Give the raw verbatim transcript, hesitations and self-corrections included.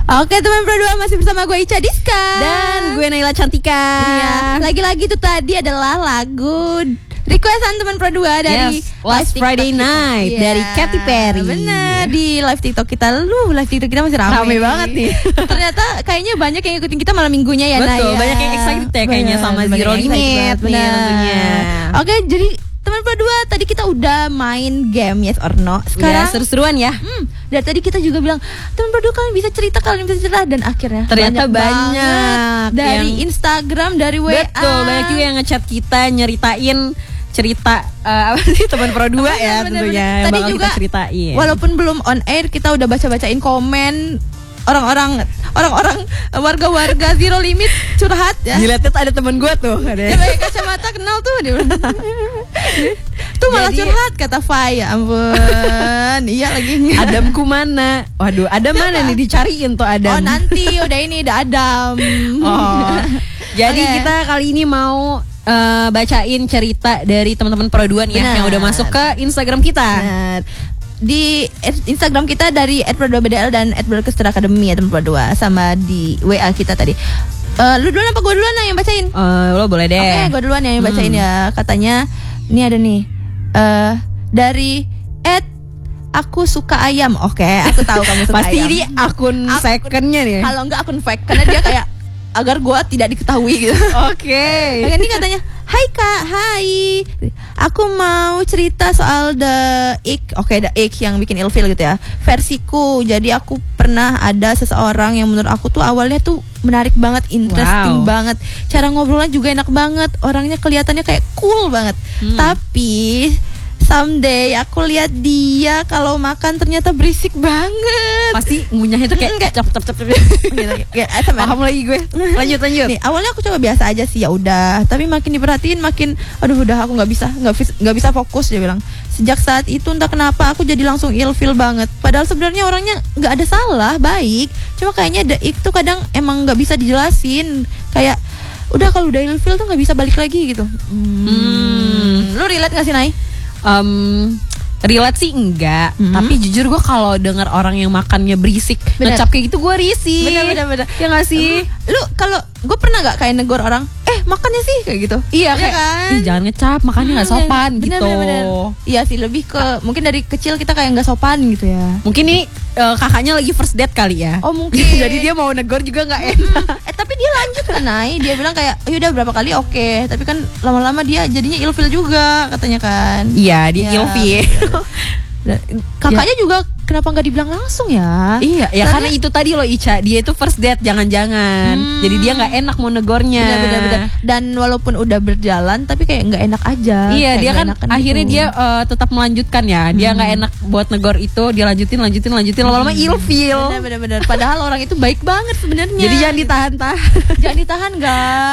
Oke teman berdua, masih bersama gue Ica Diska dan gue Naila Cantika. Iya, lagi-lagi tuh tadi adalah lagu requestan teman Pro dua dari yes, Last Friday kita. Night Iya, dari Katy Perry. Bener, di live TikTok kita. Lu live TikTok kita masih rame. Rame banget nih. Ternyata kayaknya banyak yang ikutin kita malam minggunya ya. Betul, Naya. banyak yang excited ya kayaknya sama Bener, Zero banyak yang Limit excited nih banget, tentunya. Oke, jadi teman Pro dua, tadi kita udah main game Yes or No. Sekarang ya, seru-seruan ya. Hmm, dari tadi kita juga bilang teman berdua kalian bisa cerita, kalian bisa cerita, dan akhirnya Ternyata banyak, banyak dari yang- Instagram, dari W A. Betul, banyak juga yang ngechat kita nyeritain cerita uh, apa sih teman Pro dua ya Bener, tentunya. bener. Tadi Bakal juga kita ceritain. walaupun belum on air, kita udah baca-bacain komen orang-orang orang-orang warga-warga Zero Limit curhat ya. Dilihat ada teman gue tuh, ada. Dia pakai kacamata, kenal tuh dia. Tuh malah Jadi- curhat kata Fai, ya ampun. Iya lagi. Adamku mana? Waduh, Adam mana nih, dicariin tuh Adam. Oh nanti udah ini udah Adam. Oh. Jadi Oke. kita kali ini mau uh, bacain cerita dari teman-teman Pro dua nih ya, Benar. yang udah masuk ke Instagram kita. Benar. Di Instagram kita dari et pro dua b d l dan et broadcaster academy ya teman Pro dua, sama di W A kita tadi. Eh, lu duluan apa gue duluan yang bacain? Uh, lo boleh deh. Oke, gue duluan yang bacain Hmm. ya. Katanya, ini ada nih eh dari et aku suka ayam. Oke, aku tahu kamu suka Pasti ayam. ini akun, Akun- secondnya nih. Kalau enggak akun fake, karena dia kayak agar gue tidak diketahui gitu. Oke. Yang ini katanya, hai kak, hai, aku mau cerita soal The Ick. Oke, The Ick yang bikin ilfil gitu ya, versiku. Jadi aku pernah ada seseorang yang menurut aku tuh awalnya tuh menarik banget, interesting Wow. banget, cara ngobrolnya juga enak banget, orangnya kelihatannya kayak cool banget. Hmm. Tapi someday aku lihat dia kalau makan ternyata berisik banget. Pasti ngunyahnya tuh kayak Mm, kayak- cap cap cap cap. Gitu, kayak A S M R. Paham lagi gue. Lanjut lanjut. Nih, awalnya aku coba biasa aja sih, ya udah. Tapi makin diperhatiin makin, aduh udah aku nggak bisa, nggak vis- nggak bisa fokus, dia bilang. Sejak saat itu entah kenapa aku jadi langsung ilfeel banget. Padahal sebenarnya orangnya nggak ada salah, baik. Cuma kayaknya The Ick tuh kadang emang nggak bisa dijelasin. Kayak udah kalau udah ilfeel tuh nggak bisa balik lagi gitu. Hmm. Hmm. Lu relate nggak sih, Nay? Um, relate sih enggak, Mhm. tapi jujur gue kalau dengar orang yang makannya berisik, Bener. ngecap kayak gitu gue risih. Bener, bener, bener. Ya nggak sih? Lu kalau gue pernah nggak kayak negor orang, eh makannya sih kayak gitu. Iya Iya kayak, kan? ih jangan ngecap, makannya nggak Hmm, sopan bener, gitu. bener, bener. Iya sih, lebih ke mungkin dari kecil kita kayak nggak sopan gitu ya. Mungkin nih eh, kakaknya lagi first date kali ya. Oh mungkin. Jadi dia mau negor juga nggak enak. Eh tapi dia lanjut kan, Nay. Dia bilang kayak, "Ya udah berapa kali oke." Tapi kan lama-lama dia jadinya ilfil juga katanya kan. Iya, dia Ya, ilfil. Dan kakaknya juga kenapa nggak dibilang langsung ya? Iya, ya Karena- karena itu tadi loh Ica, dia itu first date, jangan-jangan. Hmm. Jadi dia nggak enak mau negornya. Bener-bener. Dan walaupun udah berjalan tapi kayak nggak enak aja. Iya, Kayak dia nggak kan enakan akhirnya gitu. dia eh, tetap melanjutkan ya. Dia nggak enak buat negor itu, dia lanjutin, lanjutin, lanjutin. Lama-lama ilfil. Bener-bener. Padahal orang itu baik banget sebenarnya. Jadi jangan ditahan-tahan. jangan ditahan, guys.